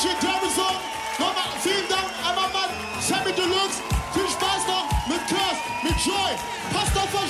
DJ Terrorson. Nochmal vielen Dank, einmal Mann, Sammy Deluxe. Viel Spaß noch mit Curse, mit Joy. Passt auf euch